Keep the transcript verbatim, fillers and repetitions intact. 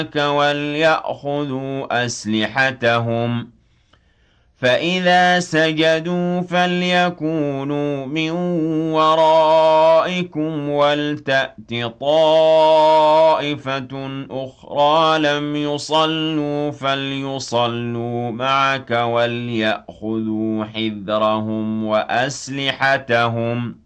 وَلْيَأْخُذُوا أَسْلِحَتَهُمْ فَإِذَا سَجَدُوا فَلْيَكُونُوا مِن وَرَائِكُمْ وَلْتَأْتِ طَائِفَةٌ أُخْرَىٰ لَمْ يُصَلُّوا فَلْيُصَلُّوا مَعَكَ وَلْيَأْخُذُوا حِذْرَهُمْ وَأَسْلِحَتَهُمْ